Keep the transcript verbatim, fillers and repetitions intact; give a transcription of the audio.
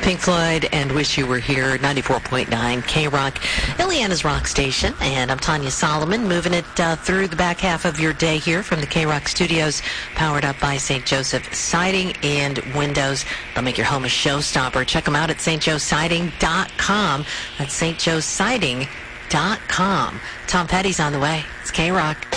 Pink Floyd and Wish You Were Here, ninety-four point nine K-Rock, Ileana's Rock Station. And I'm Tanya Solomon, moving it uh, through the back half of your day here from the K-Rock studios, powered up by Saint Joseph Siding and Windows. They'll make your home a showstopper. Check them out at S T Joe Siding dot com. That's S T Joe Siding dot com. Tom Petty's on the way. It's K-Rock.